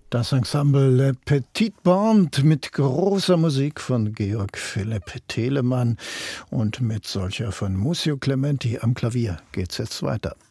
Das Ensemble Le Petit Band mit großer Musik von Georg Philipp Telemann und mit solcher von Muzio Clementi am Klavier geht's jetzt weiter.